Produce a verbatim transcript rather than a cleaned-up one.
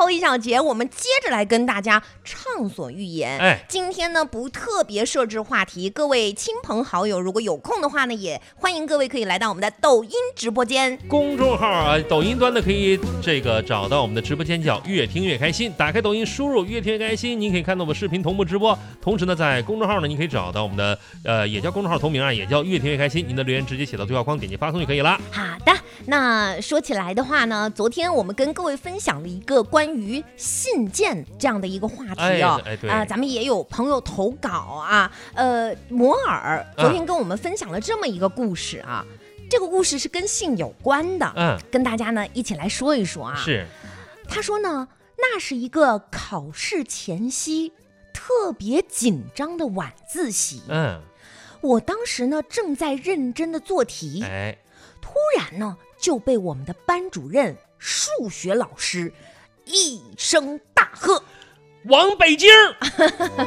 后一小节我们接着来跟大家畅所欲言。 哎， 今天呢不特别设置话题，各位亲朋好友如果有空的话呢，也欢迎各位可以来到我们的抖音直播间公众号啊，抖音端的可以这个找到我们的直播间叫越听越开心，打开抖音输入越听越开心，您可以看到我们视频同步直播。同时呢，在公众号呢，您可以找到我们的呃，也叫公众号同名啊，也叫越听越开心。您的留言直接写到对话框，点击发送就可以了。 好的，那说起来的话呢，昨天我们跟各位分享了一个关于信件这样的一个话题哦， 哎哎对啊、呃，咱们也有朋友投稿啊，呃，摩尔昨天跟我们分享了这么一个故事啊，嗯、这个故事是跟信有关的， 嗯， 跟大家呢一起来说一说啊。 是， 他说呢，那是一个考试前夕特别紧张的晚自习， 嗯， 我当时呢正在认真的做题， 哎， 突然呢就被我们的班主任数学老师一声大喝： 往北京！